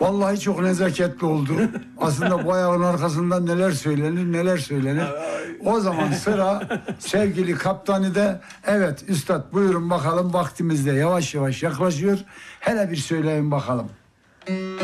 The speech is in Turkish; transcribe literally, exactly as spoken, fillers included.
Vallahi çok nezaketli oldu. Aslında bu ayağın arkasından neler söylenir neler söylenir. O zaman sıra sevgili kaptanı da evet üstad buyurun bakalım vaktimizde yavaş yavaş yaklaşıyor. Hele bir söyleyin bakalım.